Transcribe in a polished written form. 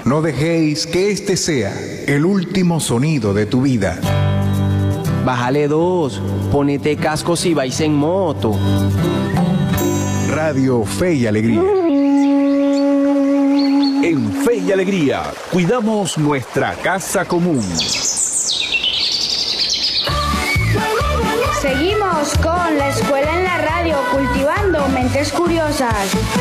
No dejéis que este sea el último sonido de tu vida. Bájale 2, ponete casco si vais en moto. Radio Fe y Alegría. En Fe y Alegría, cuidamos nuestra casa común. Seguimos con la escuela en la radio, cultivando mentes curiosas.